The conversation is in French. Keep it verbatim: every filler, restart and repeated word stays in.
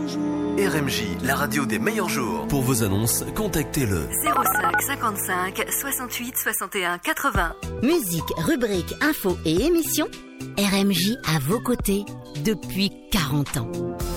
R M J, la radio des meilleurs jours. Pour vos annonces, contactez-le zéro cinq cinquante-cinq soixante-huit soixante et un quatre-vingts. Musique, rubrique, info et émissions, R M J à vos côtés depuis quarante ans.